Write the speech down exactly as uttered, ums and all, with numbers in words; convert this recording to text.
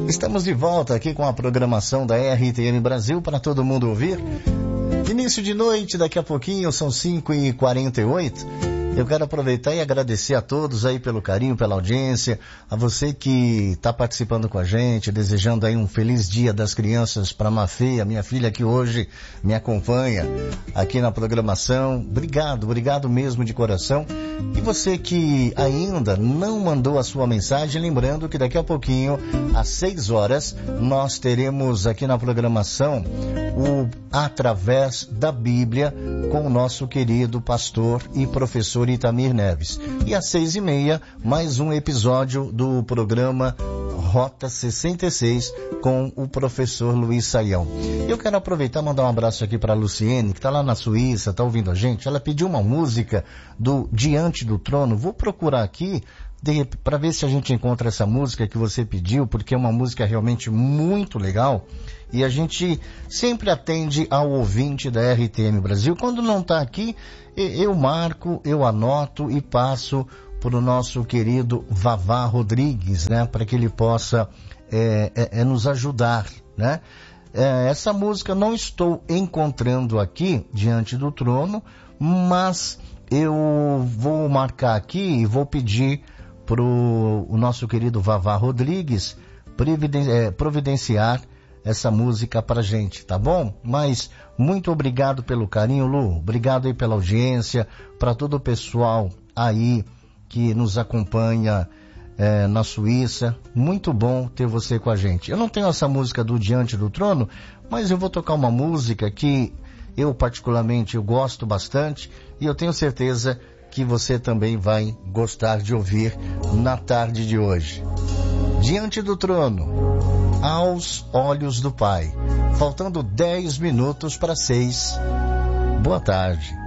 Estamos de volta aqui com a programação da R T M Brasil para todo mundo ouvir. Início de noite, daqui a pouquinho, são cinco e quarenta e oito. Eu quero aproveitar e agradecer a todos aí pelo carinho, pela audiência, a você que está participando com a gente, desejando aí um feliz dia das crianças para a Mafê, a minha filha que hoje me acompanha aqui na programação. Obrigado, obrigado mesmo de coração. E você que ainda não mandou a sua mensagem, lembrando que daqui a pouquinho, às seis horas, nós teremos aqui na programação o Através da Bíblia com o nosso querido pastor e professor Itamir Neves. E às seis e meia, mais um episódio do programa Rota sessenta e seis com o professor Luiz Saião. Eu quero aproveitar e mandar um abraço aqui para a Luciene, que está lá na Suíça, está ouvindo a gente. Ela pediu uma música do Diante do Trono. Vou procurar aqui para ver se a gente encontra essa música que você pediu, porque é uma música realmente muito legal. E a gente sempre atende ao ouvinte da R T M Brasil. Quando não está aqui, eu marco, eu anoto e passo para o nosso querido Vavá Rodrigues, né? Para que ele possa é, é, é nos ajudar, né? É, essa música não estou encontrando aqui, Diante do Trono, mas eu vou marcar aqui e vou pedir para o nosso querido Vavá Rodrigues previden- é, providenciar essa música pra gente, tá bom? Mas muito obrigado pelo carinho, Lu. Obrigado aí pela audiência, para todo o pessoal aí que nos acompanha é, na Suíça. Muito bom ter você com a gente. Eu não tenho essa música do Diante do Trono, mas eu vou tocar uma música que eu particularmente eu gosto bastante e eu tenho certeza que você também vai gostar de ouvir na tarde de hoje. Diante do Trono, aos olhos do Pai. Faltando dez minutos para seis. Boa tarde.